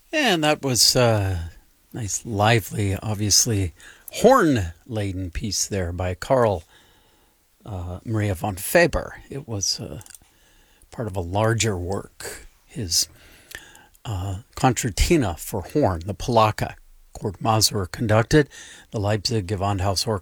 And that was a nice, lively, obviously horn-laden piece there by Carl Maria von Faber. It was part of a larger work, his Concertina for horn, the Polacca. Kurt Masur conducted, the Leipzig Gewandhaus